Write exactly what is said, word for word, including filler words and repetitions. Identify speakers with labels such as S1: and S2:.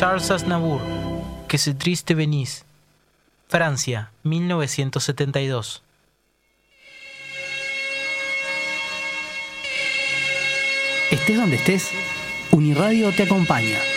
S1: Charles Aznavour, Que c'est triste Venise, Francia, mil novecientos setenta y dos.
S2: Estés donde estés, Uniradio te acompaña.